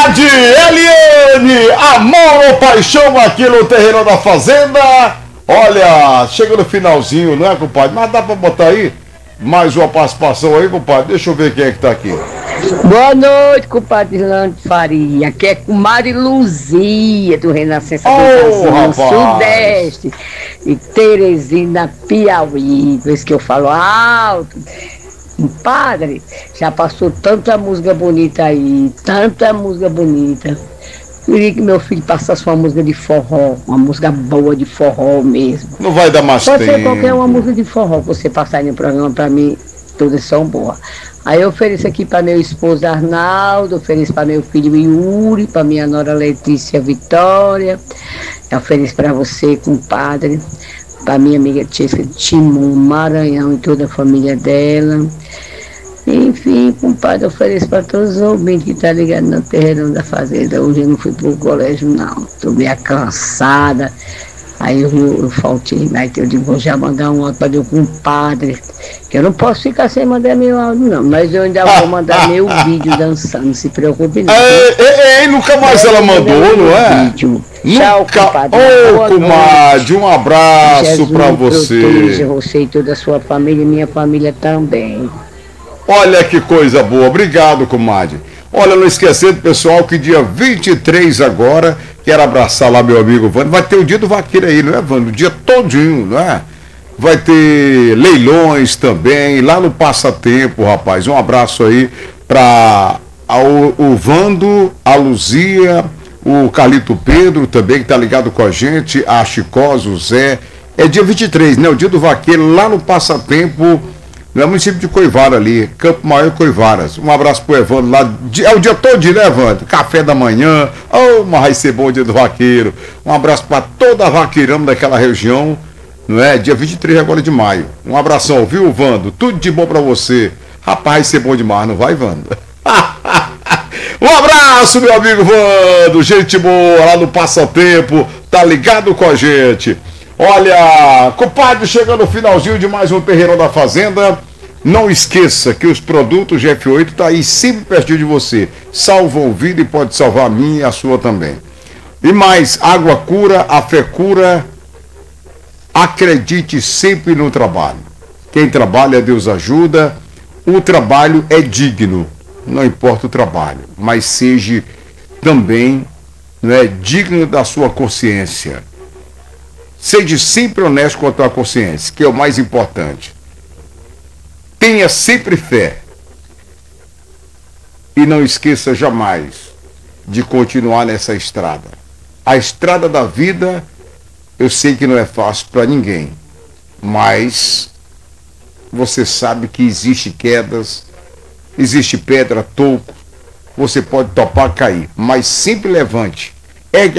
Comadre Eliane, amor ou paixão aqui no terreno da fazenda. Olha, chega no finalzinho, não é, compadre? Mas dá pra botar aí mais uma participação aí, compadre? Deixa eu ver quem é que tá aqui. Boa noite, compadre Lando Faria. Aqui é comadre Luzia, do Renascença do Sudeste, de Teresina, Piauí. Por isso que eu falo alto. Compadre, já passou tanta música bonita aí, tanta música bonita. Queria que meu filho passasse uma música de forró, uma música boa de forró mesmo. Não vai dar mais tempo. Pode ser qualquer uma música de forró que você passar aí no programa, pra mim, todas são boas. Aí eu ofereço aqui para meu esposo Arnaldo, ofereço para meu filho Yuri, para minha nora Letícia Vitória, eu ofereço para você, compadre, para minha amiga Tisca Timon Maranhão e toda a família dela. Enfim, compadre, eu ofereço para todos os ouvintes que estão ligados no terreno da fazenda. Hoje eu não fui pro colégio, não. Estou meio cansada. Aí eu faltei, mas eu digo, vou já mandar um áudio para meu compadre, que eu não posso ficar sem mandar meu áudio, não, mas eu ainda vou mandar meu vídeo dançando, não se preocupe não. Nunca mais ela mandou, não é? Vídeo. Tchau, compadre. Ô, comadre, um abraço para você. Proteja você e toda a sua família e minha família também. Olha que coisa boa, obrigado, comadre. Olha, não esquecendo, pessoal, que dia 23 agora, quero abraçar lá meu amigo Vando, vai ter o dia do vaqueiro aí, não é, Vando? O dia todinho, não é? Vai ter leilões também, lá no Passatempo, rapaz. Um abraço aí para o Vando, a Luzia, o Carlito Pedro também, que tá ligado com a gente, a Chicós, o Zé. É dia 23, né? O dia do vaqueiro, lá no Passatempo, no município de Coivara ali, Campo Maior e Coivaras. Um abraço pro Evandro lá. É o dia todo, né, Evandro? Café da manhã. Mas vai ser bom o dia do vaqueiro. Um abraço para toda a vaqueirama daquela região, não é? Dia 23 agora de maio. Um abração, viu, Vando? Tudo de bom para você. Rapaz, vai ser bom demais, não vai, Vando? Um abraço, meu amigo Vando. Gente boa lá no Passatempo. Tá ligado com a gente. Olha, compadre, chegando no finalzinho de mais um Terreirão da Fazenda, não esqueça que os produtos GF8 tá aí sempre pertinho de você. Salvam vida e pode salvar a minha e a sua também. E mais, água cura, a fé cura. Acredite sempre no trabalho. Quem trabalha, Deus ajuda. O trabalho é digno, não importa o trabalho, mas seja também, não é, digno da sua consciência. Seja sempre honesto com a tua consciência, que é o mais importante. Tenha sempre fé. E não esqueça jamais de continuar nessa estrada. A estrada da vida, eu sei que não é fácil para ninguém. Mas você sabe que existe quedas, existe pedra, toco. Você pode topar cair, mas sempre levante. Ergue